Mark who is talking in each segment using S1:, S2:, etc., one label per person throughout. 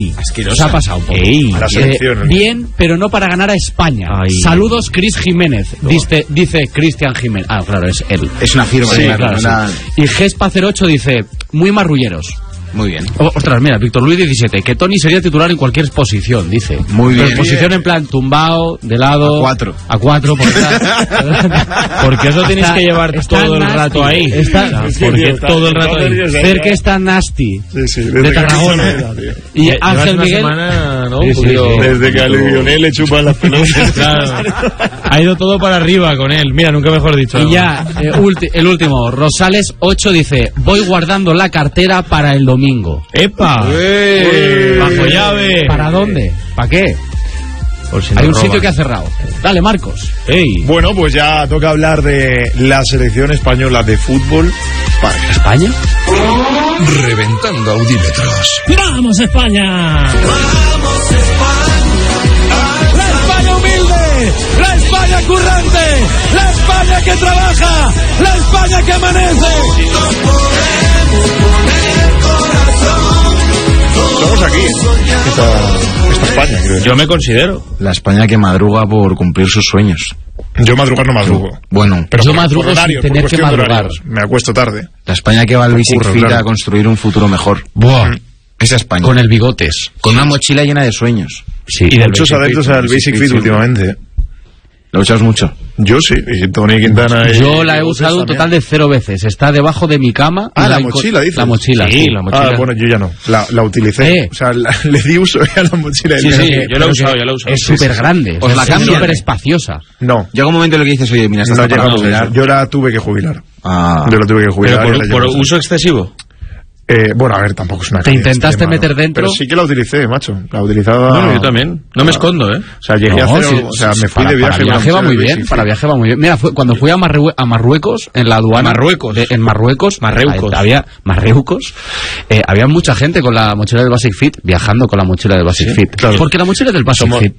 S1: Se ha pasado un poco. Bien, pero no para ganar a España. Saludos, Chris Jiménez. Dice Cristian Jiménez. Ah, claro, es él.
S2: Es una firma.
S1: Sí, claro, sí. Y Gespa08 dice, muy marrulleros.
S2: Muy bien.
S1: Ostras, mira, Víctor Luis 17, que Tony sería titular en cualquier posición, dice.
S2: Muy bien.
S1: Pero posición en plan tumbao, de lado.
S2: A 4,
S3: porque eso tienes que llevar todo el rato ahí. Porque todo el rato ahí.
S1: Cerca está Nasty.
S4: Sí,
S1: de Tarragona. Y Ángel Miguel.
S3: Semana, ¿no?
S4: Desde que a Lionel le chupan las pelotas.
S3: Claro. Ha ido todo para arriba con él. Mira, nunca mejor dicho.
S1: Y ya, el último, Rosales 8 dice, voy guardando la cartera para el domingo.
S3: ¡Epa! ¡Bajo llave!
S1: ¿Para dónde? ¿Para qué? Si hay un sitio que ha cerrado. Dale, Marcos.
S4: Bueno, pues ya toca hablar de la selección española de fútbol.
S1: ¿España?
S5: Reventando audímetros.
S6: ¡Vamos, España! ¡Vamos, España! ¡La España humilde! ¡La España currante! ¡La España que trabaja! ¡La España que amanece!
S4: Estamos aquí. Esta España, creo.
S3: Yo me considero
S2: la España que madruga por cumplir sus sueños.
S4: Yo madrugar no madrugo.
S2: Bueno,
S4: pero
S1: yo madrugo sin tener que madrugar.
S4: Me acuesto tarde.
S2: La España que va al Basic Fit a construir un futuro mejor.
S1: Buah.
S2: Esa España.
S1: Con el bigotes.
S2: Con una mochila llena de sueños.
S4: Sí. Y muchos adeptos al Basic Fit últimamente.
S2: ¿Lo usas mucho?
S4: Yo sí, y Tony Quintana.
S1: Yo la he usado un total de 0 veces. Está debajo de mi cama.
S4: Ah, la mochila, dices.
S1: La mochila,
S3: sí. La mochila.
S4: Ah, bueno, yo ya no. La utilicé. O sea, le di uso a la mochila.
S3: Sí, yo la he usado,
S1: Es súper grande.
S2: ¿Os la cambian?
S1: Es súper espaciosa.
S4: No.
S2: Llega un momento en el que dices, oye, mira, estás para jubilar.
S4: Yo la tuve que jubilar.
S2: Ah.
S4: Yo la tuve que jubilar.
S3: ¿Pero por uso excesivo?
S4: Bueno, a ver, tampoco es una...
S1: ¿Te intentaste meter dentro?
S4: Pero sí que la utilicé, macho. La utilizaba...
S3: Bueno, yo también. No me escondo, ¿eh?
S4: O sea, llegué a hacer... O sea, me fui de viaje...
S1: Para viaje va muy bien. Para viaje va muy bien. Mira, cuando fui a Marruecos, en la aduana... En Marruecos. Había mucha gente con la mochila del Basic Fit, viajando con la mochila del Basic Fit.
S4: Claro.
S1: Porque la mochila del Basic Fit...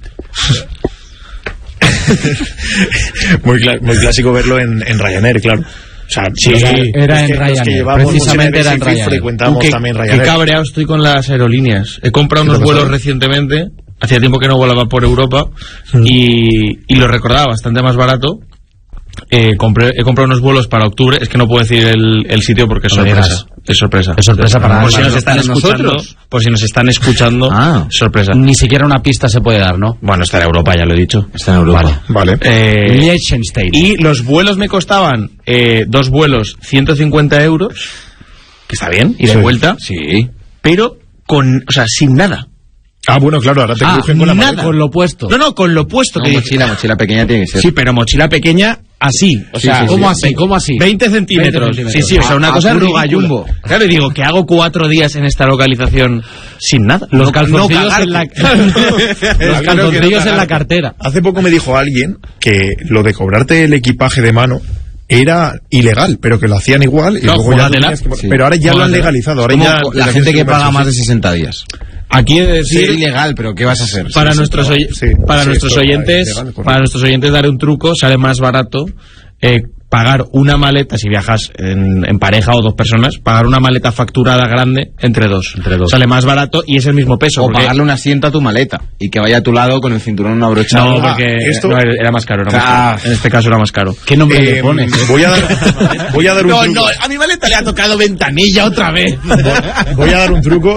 S4: muy clásico verlo en Ryanair, claro. O sea,
S1: sí, era en Ryanair. Precisamente era en Ryanair.
S4: Frecuentamos también Ryanair.
S3: Qué cabreado estoy con las aerolíneas. He comprado unos vuelos recientemente. Hacía tiempo que no volaba por Europa y lo recordaba bastante más barato. He comprado unos vuelos para octubre. Es que no puedo decir el sitio porque es sorpresa. Es sorpresa.
S1: Es sorpresa para
S3: por si nos están escuchando. Por si nos están escuchando. Sorpresa.
S1: Ni siquiera una pista se puede dar, ¿no?
S3: Bueno, está en Europa, ya lo he dicho.
S2: Está en Europa.
S4: Vale.
S1: Liechtenstein.
S3: Y los vuelos me costaban 2 vuelos 150 euros, que está bien, y de vuelta.
S2: Sí.
S3: Pero sin nada.
S4: Ah, bueno, claro, ahora te crujen con la maleta.
S1: Con lo puesto.
S3: No, con lo puesto.
S2: No, mochila pequeña tiene que ser.
S3: Sí, pero mochila pequeña así. O sea,
S1: ¿cómo así? ¿Cómo así?
S3: 20 centímetros. Sí, o sea, una cosa ridícula. Claro, digo, que hago 4 días en esta localización sin nada.
S1: Los calzoncillos en la cartera.
S4: Hace poco me dijo alguien que lo de cobrarte el equipaje de mano era ilegal, pero que lo hacían igual. Y luego ya pero ahora ya lo han legalizado. Ahora ya
S2: la gente que paga más de 60 días.
S3: Aquí he de decir,
S2: es ilegal, pero ¿qué vas a hacer?
S3: Para nuestros oyentes, daré un truco, sale más barato pagar una maleta, si viajas en pareja o 2 personas, pagar una maleta facturada grande entre dos. Sale más barato y es el mismo peso.
S2: O pagarle un asiento a tu maleta y que vaya a tu lado con el cinturón una brocha.
S3: No, porque era más caro. En este caso era más caro.
S1: ¿Qué nombre le pones?
S4: Voy a dar un truco.
S3: No, a mi maleta le ha tocado ventanilla otra vez.
S4: Voy a dar un truco.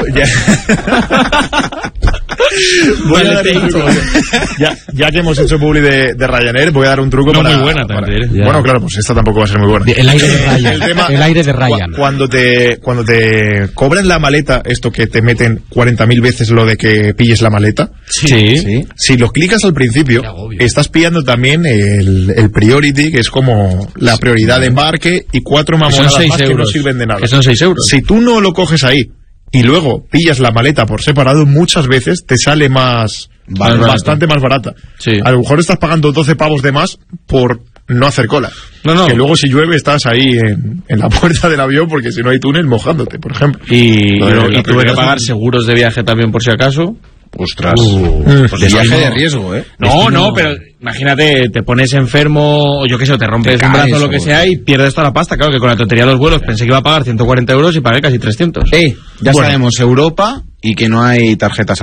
S4: Ya que hemos hecho publi de Ryanair, voy a dar un truco
S3: muy buena también.
S4: Bueno, claro, pues esta tampoco va a ser muy buena.
S1: El aire de Ryan. El aire de Ryan.
S4: Cuando te cobran la maleta, esto que te meten 40.000 veces lo de que pilles la maleta.
S3: Sí.
S4: Si lo clicas al principio, estás pillando también el priority, que es como la prioridad de embarque, y 4 mamonadas más que no sirven de nada.
S3: Que son 6 euros.
S4: Si tú no lo coges ahí y luego pillas la maleta por separado, muchas veces te sale bastante más barata.
S3: Sí.
S4: A lo mejor estás pagando 12 pavos de más por no hacer cola.
S3: No.
S4: Que luego si llueve estás ahí en la puerta del avión porque si no hay túnel mojándote, por ejemplo.
S3: Y tuve que pagar seguros de viaje también por si acaso.
S2: Ostras. De viaje de riesgo, ¿eh?
S3: No, pero imagínate, te pones enfermo, o yo qué sé, te rompes un brazo o lo que sea y pierdes toda la pasta. Claro que con la tontería de los vuelos pensé que iba a pagar 140 euros y pagué casi 300.
S2: Ya sabemos, Europa y que no hay tarjetas